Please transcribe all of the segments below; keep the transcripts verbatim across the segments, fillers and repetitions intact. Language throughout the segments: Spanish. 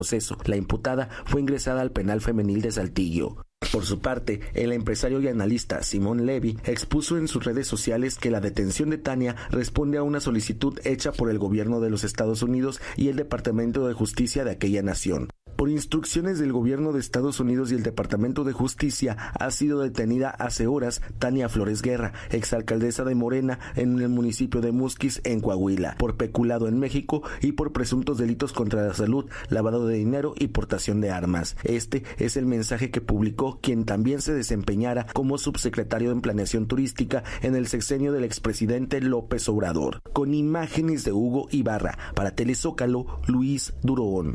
proceso. La imputada fue ingresada al penal femenil de Saltillo. Por su parte, el empresario y analista Simón Levy expuso en sus redes sociales que la detención de Tania responde a una solicitud hecha por el gobierno de los Estados Unidos y el Departamento de Justicia de aquella nación. Por instrucciones del gobierno de Estados Unidos y el Departamento de Justicia, ha sido detenida hace horas Tania Flores Guerra, exalcaldesa de Morena en el municipio de Musquis, en Coahuila, por peculado en México y por presuntos delitos contra la salud, lavado de dinero y portación de armas. Este es el mensaje que publicó quien también se desempeñara como subsecretario en Planeación Turística en el sexenio del expresidente López Obrador. Con imágenes de Hugo Ibarra, para Telezócalo, Luis Durón.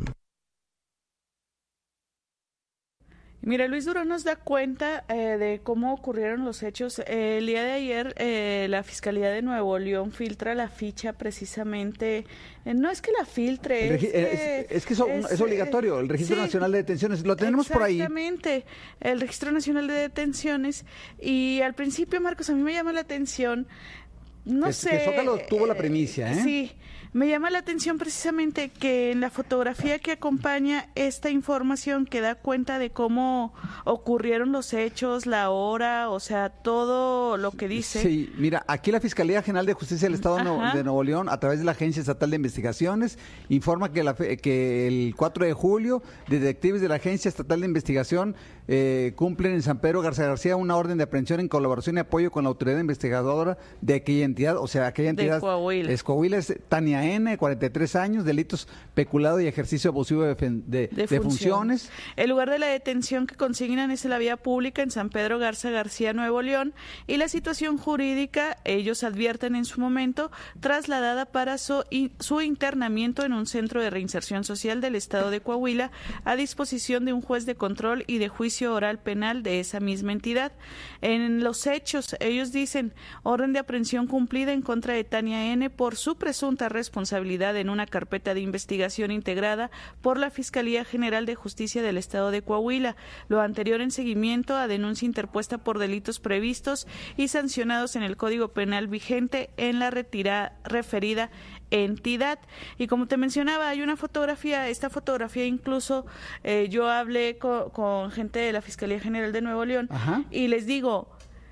Mira, Luis Durón nos da cuenta eh, de cómo ocurrieron los hechos. Eh, el día de ayer eh, la Fiscalía de Nuevo León filtra la ficha precisamente, eh, no es que la filtre, es, que, es, es que eso, es, es obligatorio, el Registro sí, Nacional de Detenciones, lo tenemos por ahí. Exactamente, el Registro Nacional de Detenciones, y al principio, Marcos, a mí me llama la atención, no que, sé... Que Zócalo tuvo la primicia, ¿eh? Sí. Me llama la atención precisamente que en la fotografía que acompaña esta información, que da cuenta de cómo ocurrieron los hechos, la hora, o sea, todo lo que dice. Sí, mira, aquí la Fiscalía General de Justicia del Estado Ajá. de Nuevo León, a través de la Agencia Estatal de Investigaciones, informa que, la, que el cuatro de julio, detectives de la Agencia Estatal de Investigación eh, cumplen en San Pedro Garza García una orden de aprehensión en colaboración y apoyo con la autoridad investigadora de aquella entidad, o sea, aquella entidad de Coahuila. Es Coahuila, es Tania N, cuarenta y tres años, delitos peculado y ejercicio abusivo de, de, de, de función. funciones. El lugar de la detención que consignan es en la vía pública en San Pedro Garza García, Nuevo León, y la situación jurídica, ellos advierten en su momento, trasladada para su, y, su internamiento en un centro de reinserción social del estado de Coahuila, a disposición de un juez de control y de juicio oral penal de esa misma entidad. En los hechos, ellos dicen, orden de aprehensión cumplida en contra de Tania N por su presunta responsabilidad en una carpeta de investigación integrada por la Fiscalía General de Justicia del Estado de Coahuila, lo anterior en seguimiento a denuncia interpuesta por delitos previstos y sancionados en el Código Penal vigente en la retira, referida entidad. Y como te mencionaba, hay una fotografía, esta fotografía incluso eh, yo hablé con, con gente de la Fiscalía General de Nuevo León Ajá. y les digo,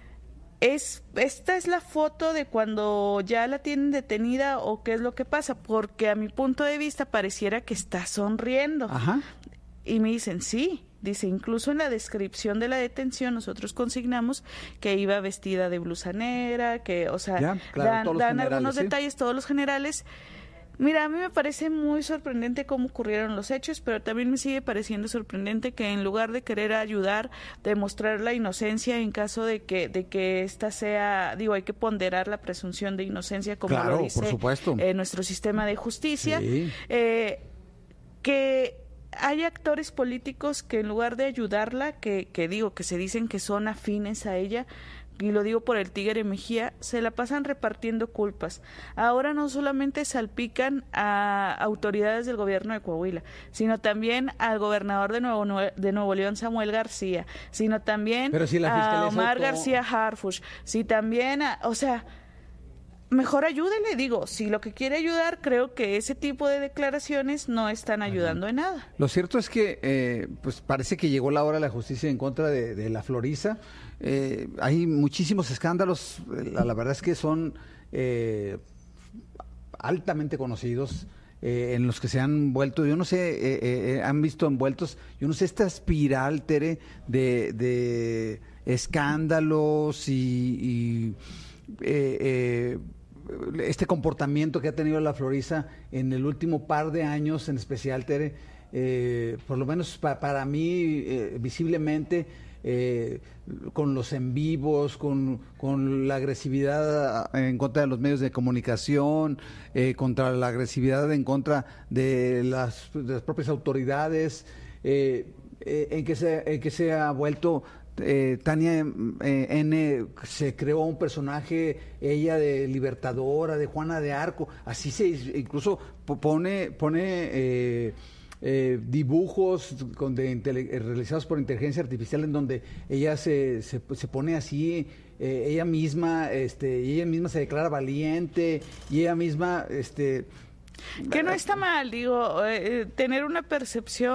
Es, esta es la foto de cuando ya la tienen detenida o qué es lo que pasa, porque a mi punto de vista pareciera que está sonriendo. Ajá. Y me dicen, sí, dice, incluso en la descripción de la detención nosotros consignamos que iba vestida de blusa negra, que, o sea, ya, claro, dan, dan algunos ¿sí? detalles, todos los generales. Mira, a mí me parece muy sorprendente cómo ocurrieron los hechos, pero también me sigue pareciendo sorprendente que en lugar de querer ayudar, demostrar la inocencia en caso de que de que esta sea, digo, hay que ponderar la presunción de inocencia como claro, lo dice por supuesto. Eh, nuestro sistema de justicia, sí. eh, que hay actores políticos que en lugar de ayudarla, que, que digo, que se dicen que son afines a ella, y lo digo por el Tigre Mejía, se la pasan repartiendo culpas. Ahora no solamente salpican a autoridades del gobierno de Coahuila, sino también al gobernador de Nuevo, de Nuevo León, Samuel García, sino también si a Omar auto... García Harfuch, si también, a, o sea, mejor ayúdele, digo, si lo que quiere ayudar, creo que ese tipo de declaraciones no están ayudando Ajá. en nada. Lo cierto es que, eh, pues parece que llegó la hora de la justicia en contra de, de la Florisa. Eh, hay muchísimos escándalos, la, la verdad es que son eh, altamente conocidos, eh, en los que se han vuelto, yo no sé, eh, eh, han visto envueltos, yo no sé, esta espiral, Tere, de, de escándalos y... y eh, eh, este comportamiento que ha tenido la Florisa en el último par de años, en especial, Tere, eh, por lo menos pa, para mí, eh, visiblemente, eh, con los en vivos, con, con la agresividad en contra de los medios de comunicación, eh, contra la agresividad en contra de las, de las propias autoridades, eh, eh, en que se, en que se ha vuelto... Eh, Tania eh, N se creó un personaje, ella de libertadora, de Juana de Arco, así se incluso pone pone eh, eh, dibujos con de, de, realizados por inteligencia artificial en donde ella se, se, se pone así, eh, ella misma este ella misma se declara valiente y ella misma este Que no está mal, digo, eh, tener una percepción